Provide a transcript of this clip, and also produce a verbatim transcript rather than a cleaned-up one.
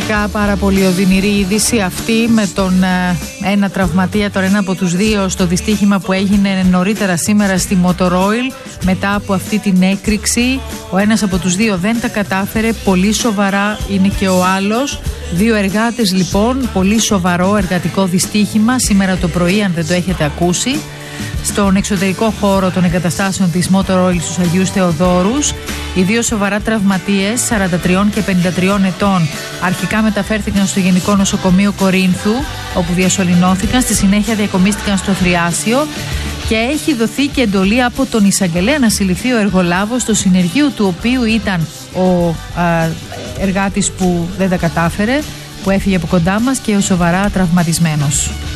Πραγματικά πάρα πολύ οδυνηρή είδηση αυτή με τον ε, ένα τραυματία, τον ένα από τους δύο στο δυστύχημα που έγινε νωρίτερα σήμερα στη Motoroil. Μετά από αυτή την έκρηξη, ο ένας από τους δύο δεν τα κατάφερε, πολύ σοβαρά είναι και ο άλλος. Δύο εργάτες λοιπόν, πολύ σοβαρό εργατικό δυστύχημα σήμερα το πρωί, αν δεν το έχετε ακούσει, στον εξωτερικό χώρο των εγκαταστάσεων της Motoroil στους Αγίους Θεοδόρους. Οι δύο σοβαρά τραυματίες, σαράντα τρία και πενήντα τρία ετών, αρχικά μεταφέρθηκαν στο Γενικό Νοσοκομείο Κορίνθου, όπου διασωληνώθηκαν, στη συνέχεια διακομίστηκαν στο Θριάσιο και έχει δοθεί και εντολή από τον εισαγγελέα να συλληφθεί ο εργολάβος, στο συνεργείο του οποίου ήταν ο α, εργάτης που δεν τα κατάφερε, που έφυγε από κοντά μας, και ο σοβαρά τραυματισμένος.